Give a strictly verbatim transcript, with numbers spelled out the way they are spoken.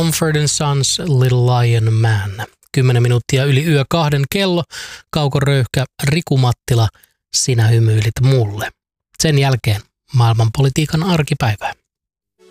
Mumford and Sons, Little Lion Man. Kymmenen minuuttia yli yö kahden kello. Kauko Röyhkä, Riku Mattila, sinä hymyilit mulle. Sen jälkeen maailmanpolitiikan arkipäivää.